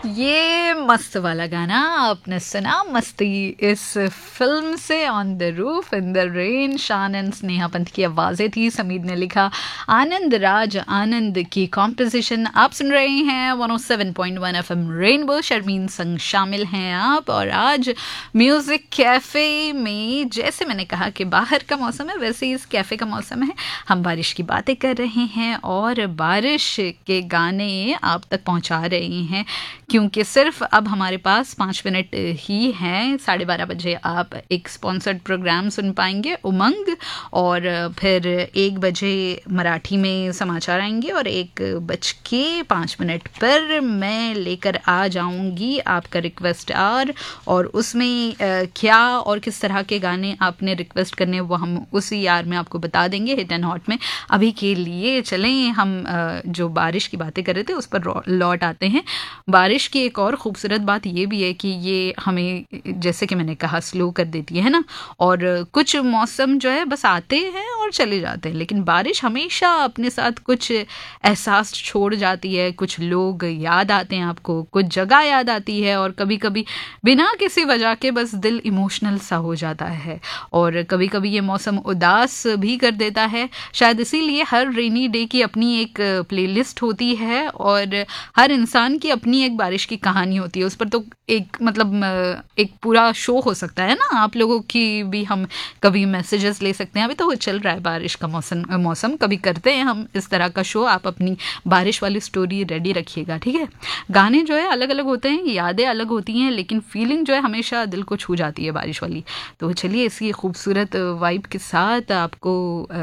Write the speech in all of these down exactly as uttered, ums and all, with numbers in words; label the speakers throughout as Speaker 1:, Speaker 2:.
Speaker 1: ये मस्त वाला गाना आपने सुना, मस्ती इस फिल्म से, on the roof in the rain. शान एंड स्नेहा पंत की आवाज़ें थी, समीर ने लिखा, आनंद राज आनंद की कॉम्पोजिशन। आप सुन रहे हैं one O seven point one FM rainbow, Sharmin संग शामिल हैं आप। और आज म्यूज़िक कैफ़े में, जैसे मैंने कहा कि बाहर का मौसम है, वैसे ही इस कैफ़े का मौसम है। हम बारिश की बातें कर रहे हैं और बारिश के गाने आप तक पहुंचा रहे हैं, क्योंकि सिर्फ अब हमारे पास पाँच मिनट ही हैं। साढ़े बारह बजे आप एक स्पॉन्सर्ड प्रोग्राम सुन पाएंगे, उमंग, और फिर एक बजे मराठी में समाचार आएंगे और एक बज के पाँच मिनट पर मैं लेकर आ जाऊंगी आपका रिक्वेस्ट आर, और उसमें क्या और किस तरह के गाने आपने रिक्वेस्ट करने वो हम उसी यार में आपको बता देंगे, हिट एंड हॉट में। अभी के लिए चलें, हम जो बारिश की बातें कर रहे थे उस पर लौट आते हैं। बारिश की एक और खूबसूरत बात ये भी है कि ये हमें, जैसे कि मैंने कहा, स्लो कर देती है ना। और कुछ मौसम जो है बस आते हैं और चले जाते हैं, लेकिन बारिश हमेशा अपने साथ कुछ एहसास छोड़ जाती है। कुछ लोग याद आते हैं आपको, कुछ जगह याद आती है, और कभी कभी बिना किसी वजह के बस दिल इमोशनल सा हो जाता है। और कभी कभी ये मौसम उदास भी कर देता है। शायद इसीलिए हर रेनी डे की अपनी एक प्लेलिस्ट होती है और हर इंसान की अपनी एक बारिश की कहानी होती है। उस पर तो एक मतलब एक पूरा शो हो सकता है ना, आप लोगों की भी हम कभी मैसेजेस ले सकते हैं। अभी तो चल रहा है बारिश का मौसम मौसम कभी करते हैं हम इस तरह का शो। आप अपनी बारिश वाली स्टोरी रेडी रखिएगा, ठीक है। गाने जो है अलग अलग होते हैं, यादें अलग होती हैं, लेकिन फीलिंग जो है हमेशा दिल को छू जाती है बारिश वाली। तो चलिए, इसी खूबसूरत वाइब के साथ आपको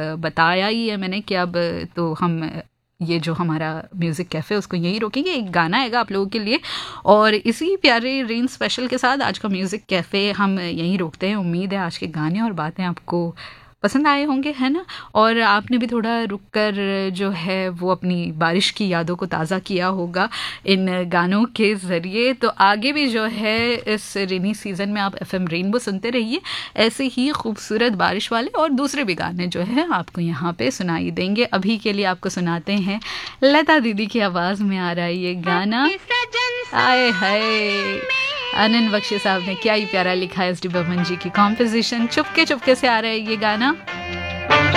Speaker 1: बताया ही है मैंने कि अब तो हम ये जो हमारा म्यूज़िक कैफ़े उसको यहीं रोकेंगे। एक गाना आएगा आप लोगों के लिए, और इसी प्यारे रेन स्पेशल के साथ आज का म्यूज़िक कैफ़े हम यहीं रोकते हैं। उम्मीद है आज के गाने और बातें आपको पसंद आए होंगे, है ना। और आपने भी थोड़ा रुक कर जो है वो अपनी बारिश की यादों को ताज़ा किया होगा इन गानों के ज़रिए। तो आगे भी जो है इस रेनी सीज़न में आप एफएम रेनबो सुनते रहिए, ऐसे ही खूबसूरत बारिश वाले और दूसरे भी गाने जो है आपको यहाँ पे सुनाई देंगे। अभी के लिए आपको सुनाते हैं, लता दीदी की आवाज़ में आ रहा है ये गाना। आए हाय, आनंद बख्शी साहब ने क्या ही प्यारा लिखा है। एस डी बर्मन जी की कॉम्पोजिशन, चुपके चुपके से आ रहा है ये गाना।